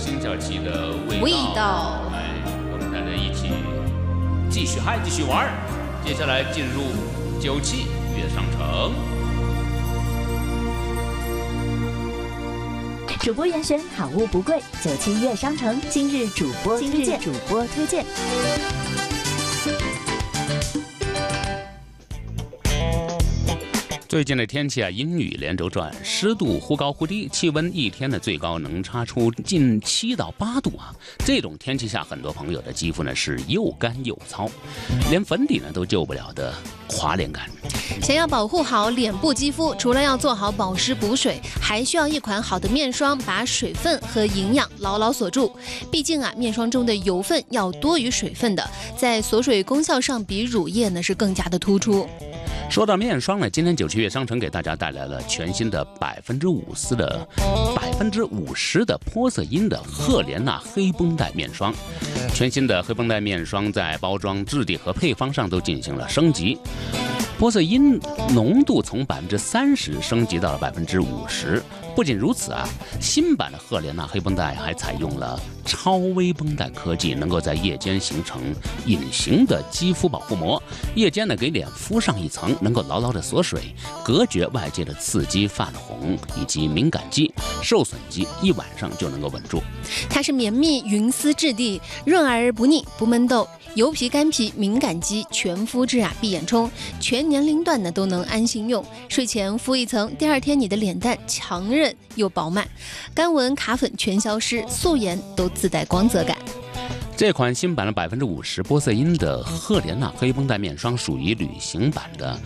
新假期的味道。 哎，我们大家一起继续嗨，继续玩。接下来进入97月商城。 主播严选，好物不贵。97月商城今日主播推荐。 最近的天气啊，阴雨连轴转，湿度忽高忽低，气温一天的最高能差出近7到8度啊！这种天气下，很多朋友的肌肤呢是又干又糙，连粉底呢都救不了的垮脸感。 想要保护好脸部肌肤，除了要做好保湿补水，还需要一款好的面霜，把水分和营养牢牢锁住。毕竟啊，面霜中的油分要多于水分的，在锁水功效上比乳液呢是更加的突出。 说到面霜呢，今天97月商城给大家带来了全新的50%的玻色因的赫莲娜黑绷带面霜。全新的黑绷带面霜在包装、质地和配方上都进行了升级。玻色因浓度从30%升级到了50%。不仅如此啊，新版的赫莲娜黑绷带还采用了超微绷带科技，能够在夜间形成隐形的肌肤保护膜。夜间呢，给脸敷上一层，能够牢牢的锁水，隔绝外界的刺激、泛红以及敏感肌、受损肌，一晚上就能够稳住。 它是绵密云丝质地，润而不腻，不闷痘。油皮、干皮、敏感肌全肤质啊，闭眼冲，全年龄段呢都能安心用。睡前敷一层，第二天你的脸蛋强韧又饱满，干纹、卡粉全消失，素颜都自带光泽感。 这款新版的50%玻色因的赫莲娜黑绷带面霜属于旅行版的